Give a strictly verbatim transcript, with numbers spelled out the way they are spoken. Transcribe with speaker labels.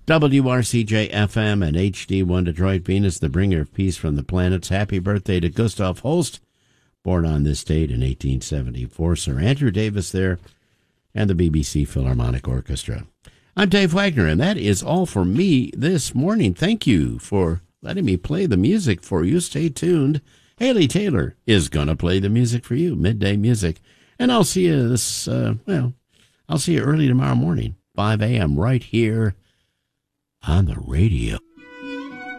Speaker 1: W R C J F M and H D one Detroit, Venus, the bringer of peace from the planets. Happy birthday to Gustav Holst, born on this date in eighteen seventy-four. Sir Andrew Davis there, and the B B C Philharmonic Orchestra. I'm Dave Wagner, and that is all for me this morning. Thank you for letting me play the music for you. Stay tuned. Haley Taylor is going to play the music for you, Midday Music. And I'll see you this, uh, well, I'll see you early tomorrow morning, five a.m. right here on the radio.